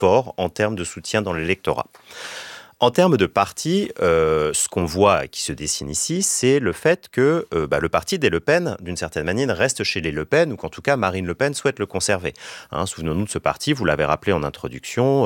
fort en termes de soutien dans l'électorat. En termes de parti, ce qu'on voit qui se dessine ici, c'est le fait que le parti des Le Pen, d'une certaine manière, reste chez les Le Pen, ou qu'en tout cas Marine Le Pen souhaite le conserver. Souvenons-nous de ce parti, vous l'avez rappelé en introduction,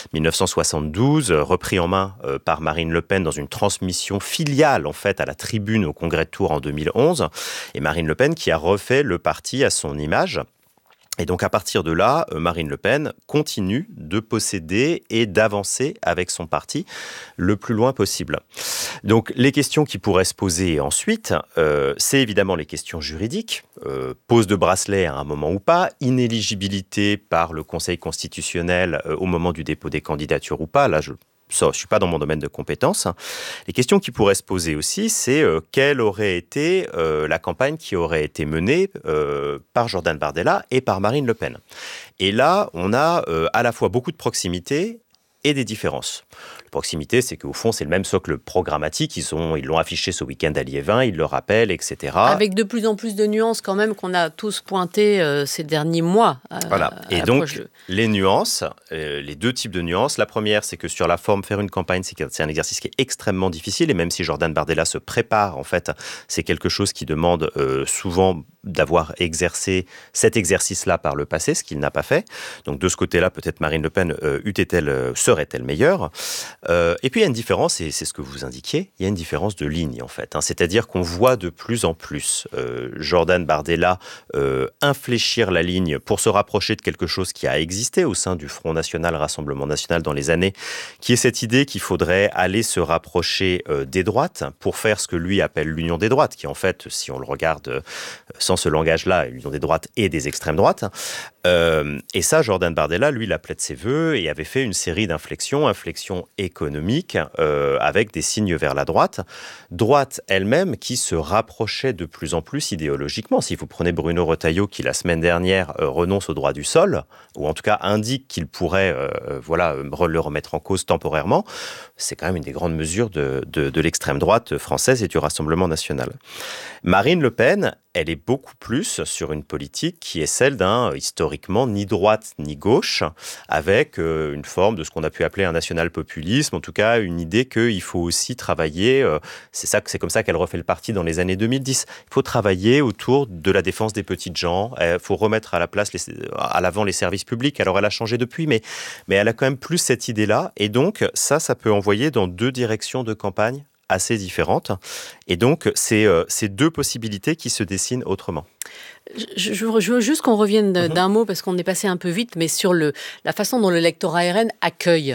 1972, repris en main par Marine Le Pen dans une transmission filiale en fait à la Tribune au Congrès de Tours en 2011, et Marine Le Pen qui a refait le parti à son image. Et donc à partir de là, Marine Le Pen continue de posséder et d'avancer avec son parti le plus loin possible. Donc les questions qui pourraient se poser ensuite, c'est évidemment les questions juridiques. Pose de bracelet à un moment ou pas, inéligibilité par le Conseil constitutionnel au moment du dépôt des candidatures ou pas. Là, je ne suis pas dans mon domaine de compétences. Les questions qui pourraient se poser aussi, c'est quelle aurait été la campagne qui aurait été menée par Jordan Bardella et par Marine Le Pen. Et là, on a à la fois beaucoup de proximité et des différences. La proximité, c'est qu'au fond, c'est le même socle programmatique. Ils l'ont affiché ce week-end à Liévin, ils le rappellent, etc. Avec de plus en plus de nuances quand même qu'on a tous pointées ces derniers mois. Voilà. Et donc, les nuances, les deux types de nuances. La première, c'est que sur la forme, faire une campagne, c'est un exercice qui est extrêmement difficile. Et même si Jordan Bardella se prépare, en fait, c'est quelque chose qui demande souvent d'avoir exercé cet exercice-là par le passé, ce qu'il n'a pas fait. Donc de ce côté-là, peut-être Marine Le Pen serait-elle meilleure. Et puis il y a une différence, et c'est ce que vous indiquiez, il y a une différence de ligne en fait. C'est-à-dire qu'on voit de plus en plus Jordan Bardella infléchir la ligne pour se rapprocher de quelque chose qui a existé au sein du Front National, Rassemblement National dans les années, qui est cette idée qu'il faudrait aller se rapprocher des droites pour faire ce que lui appelle l'union des droites, qui en fait, si on le regarde sans ce langage-là, l'union des droites et des extrêmes droites. Et ça, Jordan Bardella, lui, l'appelait de ses voeux et avait fait une série inflexions économiques avec des signes vers la droite. Droite elle-même qui se rapprochait de plus en plus idéologiquement. Si vous prenez Bruno Retailleau qui, la semaine dernière, renonce au droit du sol, ou en tout cas indique qu'il pourrait le remettre en cause temporairement, c'est quand même une des grandes mesures de l'extrême droite française et du Rassemblement national. Marine Le Pen, elle est beaucoup plus sur une politique qui est celle d'un, historiquement, ni droite ni gauche, avec une forme de ce qu'on a pu appeler un national-populisme, en tout cas une idée qu'il faut aussi travailler, c'est comme ça qu'elle refait le parti dans les années 2010, il faut travailler autour de la défense des petites gens, il faut remettre à l'avant les services publics, alors elle a changé depuis, mais elle a quand même plus cette idée-là, et donc ça peut envoyer dans deux directions de campagne assez différentes. Et donc, c'est deux possibilités qui se dessinent autrement. Je veux juste qu'on revienne d'un mot, parce qu'on est passé un peu vite, mais sur la façon dont l'électorat RN accueille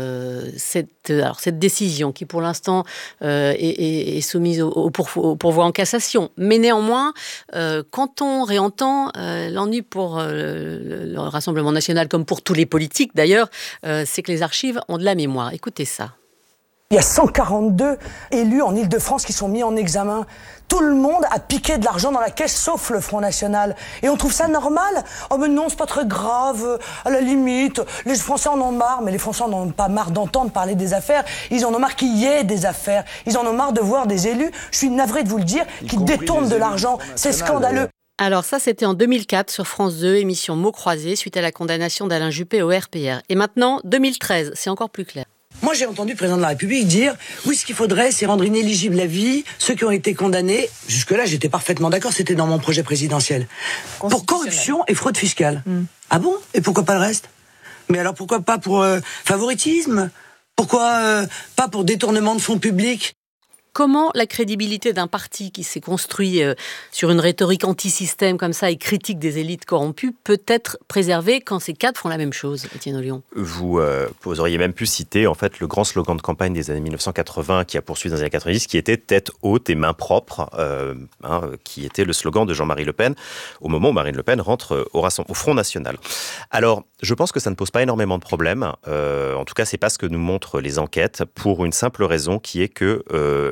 cette décision qui, pour l'instant, est soumise au pourvoi en cassation. Mais néanmoins, quand on réentend l'ennui pour le Rassemblement national, comme pour tous les politiques d'ailleurs, c'est que les archives ont de la mémoire. Écoutez ça. Il y a 142 élus en Île-de-France qui sont mis en examen. Tout le monde a piqué de l'argent dans la caisse, sauf le Front National. Et on trouve ça normal? Oh mais non, c'est pas très grave, à la limite. Les Français en ont marre, mais les Français en ont pas marre d'entendre parler des affaires. Ils en ont marre qu'il y ait des affaires. Ils en ont marre de voir des élus, je suis navré de vous le dire, qui détournent de l'argent. C'est scandaleux. Alors ça, c'était en 2004 sur France 2, émission Mots croisés, suite à la condamnation d'Alain Juppé au RPR. Et maintenant, 2013, c'est encore plus clair. Moi, j'ai entendu le président de la République dire « Oui, ce qu'il faudrait, c'est rendre inéligible à vie ceux qui ont été condamnés. » Jusque-là, j'étais parfaitement d'accord, c'était dans mon projet présidentiel. Pour corruption et fraude fiscale. Ah bon? Et pourquoi pas le reste? Mais alors pourquoi pas pour favoritisme? Pourquoi pas pour détournement de fonds publics? Comment la crédibilité d'un parti qui s'est construit sur une rhétorique anti-système comme ça et critique des élites corrompues peut être préservée quand ces cadres font la même chose, Étienne Ollion? Vous auriez même pu citer en fait le grand slogan de campagne des années 1980 qui a poursuivi dans les années 90, qui était « tête haute et main propre », qui était le slogan de Jean-Marie Le Pen au moment où Marine Le Pen rentre au Front National. Alors, je pense que ça ne pose pas énormément de problèmes. En tout cas, c'est pas ce que nous montrent les enquêtes, pour une simple raison qui est que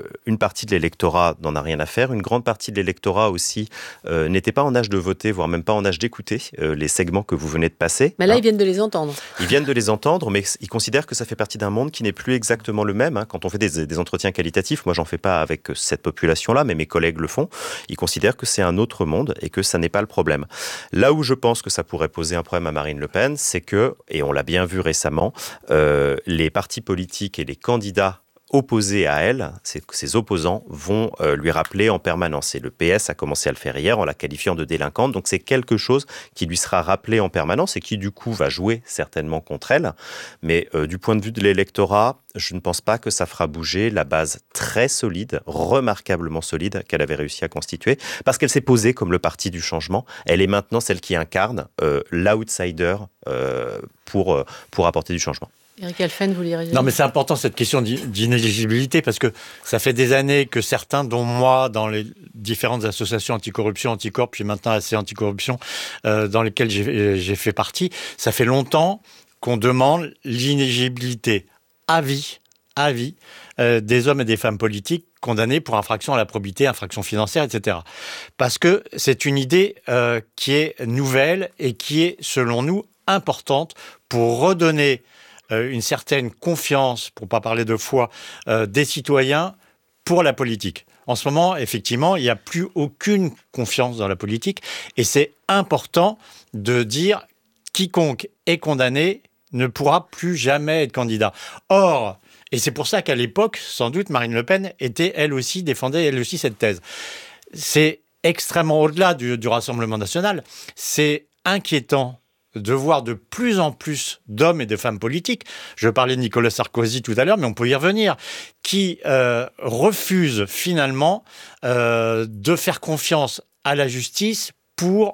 une partie de l'électorat n'en a rien à faire. Une grande partie de l'électorat aussi n'était pas en âge de voter, voire même pas en âge d'écouter les segments que vous venez de passer. Mais là, ils viennent de les entendre. Ils viennent de les entendre, mais ils considèrent que ça fait partie d'un monde qui n'est plus exactement le même. Quand on fait des entretiens qualitatifs, moi j'en fais pas avec cette population-là, mais mes collègues le font, ils considèrent que c'est un autre monde et que ça n'est pas le problème. Là où je pense que ça pourrait poser un problème à Marine Le Pen, c'est que, et on l'a bien vu récemment, les partis politiques et les candidats opposés à elle, ses opposants vont lui rappeler en permanence. Et le PS a commencé à le faire hier en la qualifiant de délinquante. Donc c'est quelque chose qui lui sera rappelé en permanence et qui du coup va jouer certainement contre elle. Mais du point de vue de l'électorat, je ne pense pas que ça fera bouger la base très solide, remarquablement solide qu'elle avait réussi à constituer, parce qu'elle s'est posée comme le parti du changement. Elle est maintenant celle qui incarne l'outsider pour apporter du changement. Éric Alphen, vous voulez réagir ? Non, mais c'est important cette question d'inéligibilité parce que ça fait des années que certains, dont moi, dans les différentes associations anticorruption, anticorp, puis maintenant assez anticorruption, dans lesquelles j'ai fait partie, ça fait longtemps qu'on demande l'inéligibilité à vie des hommes et des femmes politiques condamnés pour infraction à la probité, infraction financière, etc. Parce que c'est une idée qui est nouvelle et qui est, selon nous, importante pour redonner une certaine confiance, pour ne pas parler de foi, des citoyens pour la politique. En ce moment, effectivement, il n'y a plus aucune confiance dans la politique et c'est important de dire quiconque est condamné ne pourra plus jamais être candidat. Or, et c'est pour ça qu'à l'époque, sans doute, Marine Le Pen défendait elle aussi cette thèse. C'est extrêmement au-delà du Rassemblement national. C'est inquiétant de voir de plus en plus d'hommes et de femmes politiques, je parlais de Nicolas Sarkozy tout à l'heure, mais on peut y revenir, qui refusent finalement de faire confiance à la justice pour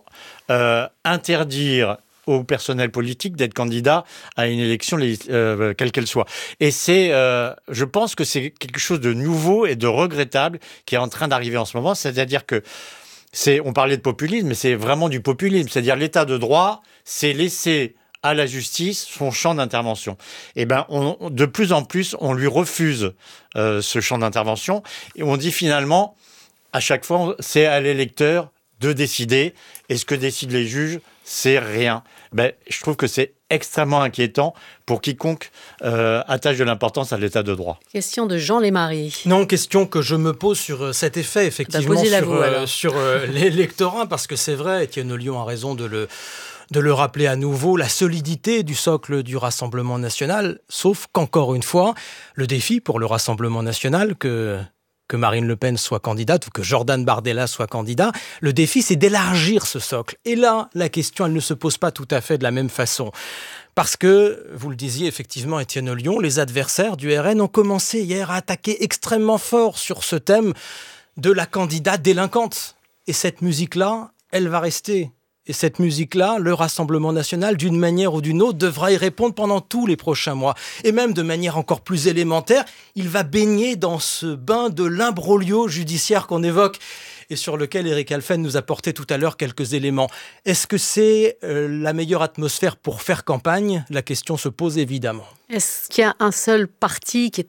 interdire au personnel politique d'être candidat à une élection quelle qu'elle soit. Et je pense que c'est quelque chose de nouveau et de regrettable qui est en train d'arriver en ce moment, c'est-à-dire que on parlait de populisme, mais c'est vraiment du populisme. C'est-à-dire l'état de droit, c'est laisser à la justice son champ d'intervention. Et de plus en plus, on lui refuse ce champ d'intervention. Et on dit finalement, à chaque fois, c'est à l'électeur de décider. Et ce que décident les juges, c'est rien. Je trouve que c'est extrêmement inquiétant pour quiconque attache de l'importance à l'état de droit. Question de Jean Lémarie. Non, question que je me pose sur cet effet, effectivement, sur l'électorat, parce que c'est vrai, Étienne Lyon a raison de le rappeler à nouveau, la solidité du socle du Rassemblement national, sauf qu'encore une fois, le défi pour le Rassemblement national, que Marine Le Pen soit candidate ou que Jordan Bardella soit candidat, le défi, c'est d'élargir ce socle. Et là, la question, elle ne se pose pas tout à fait de la même façon. Parce que, vous le disiez effectivement, Étienne Lyon, les adversaires du RN ont commencé hier à attaquer extrêmement fort sur ce thème de la candidate délinquante. Et cette musique-là, elle va rester. Et cette musique-là, le Rassemblement national, d'une manière ou d'une autre, devra y répondre pendant tous les prochains mois. Et même de manière encore plus élémentaire, il va baigner dans ce bain de l'imbroglio judiciaire qu'on évoque et sur lequel Éric Alphen nous apportait tout à l'heure quelques éléments. Est-ce que c'est la meilleure atmosphère pour faire campagne ? La question se pose évidemment. Est-ce qu'il y a un seul parti qui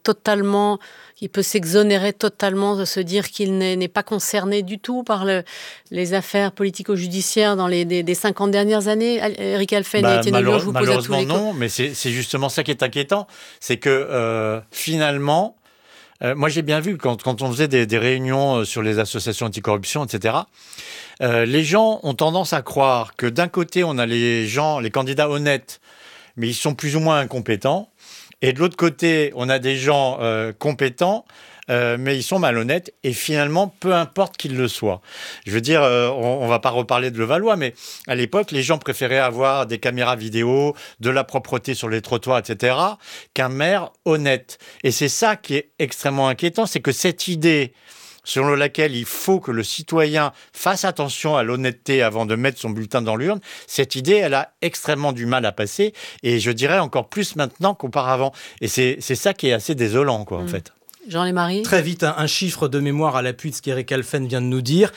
peut s'exonérer totalement de se dire qu'il n'est pas concerné du tout par les affaires politico-judiciaires dans des 50 dernières années ? Éric Alphen et Étienne Lyon, je vous pose à tous les coups. Non, mais c'est justement ça qui est inquiétant. C'est que finalement, moi j'ai bien vu quand on faisait des réunions sur les associations anticorruption, etc., les gens ont tendance à croire que d'un côté on a les candidats honnêtes, mais ils sont plus ou moins incompétents. Et de l'autre côté, on a des gens compétents, mais ils sont malhonnêtes. Et finalement, peu importe qu'ils le soient. Je veux dire, on ne va pas reparler de Levallois, mais à l'époque, les gens préféraient avoir des caméras vidéo, de la propreté sur les trottoirs, etc., qu'un maire honnête. Et c'est ça qui est extrêmement inquiétant, c'est que cette idée selon laquelle il faut que le citoyen fasse attention à l'honnêteté avant de mettre son bulletin dans l'urne, cette idée, elle a extrêmement du mal à passer, et je dirais encore plus maintenant qu'auparavant. Et c'est ça qui est assez désolant, en fait. Jean Lémarie. Très vite, un chiffre de mémoire à l'appui de ce qu'Éric Alphen vient de nous dire.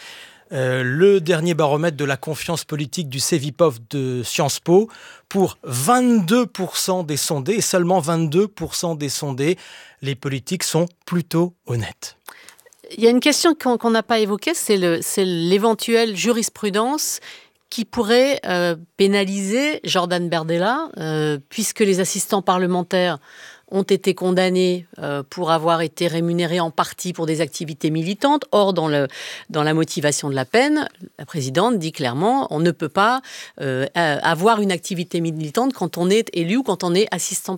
Le dernier baromètre de la confiance politique du Cevipof de Sciences Po, pour 22% des sondés, et seulement 22% des sondés, les politiques sont plutôt honnêtes. Il y a une question qu'on n'a pas évoquée, c'est l'éventuelle jurisprudence qui pourrait pénaliser Jordan Bardella, puisque les assistants parlementaires ont été condamnés pour avoir été rémunérés en partie pour des activités militantes. Or, dans la motivation de la peine, la présidente dit clairement on ne peut pas avoir une activité militante quand on est élu ou quand on est assistant